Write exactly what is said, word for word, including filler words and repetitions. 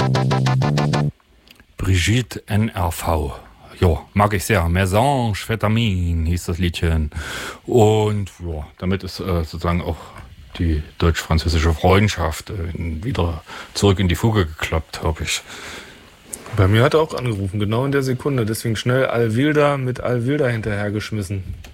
Brigitte N R V. Ja, mag ich sehr. Mesange-Vetamin hieß das Liedchen. Und ja, damit ist äh, sozusagen auch die deutsch-französische Freundschaft äh, wieder zurück in die Fuge geklappt, habe ich. Bei mir hat er auch angerufen, genau in der Sekunde. Deswegen schnell Alvilda mit Alvilda hinterhergeschmissen.